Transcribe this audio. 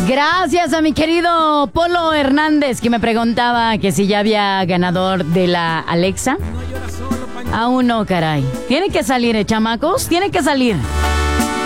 Gracias a mi querido Polo Hernández, que me preguntaba que si ya había ganador de la Alexa. Aún no, caray. Tiene que salir, chamacos, tiene que salir.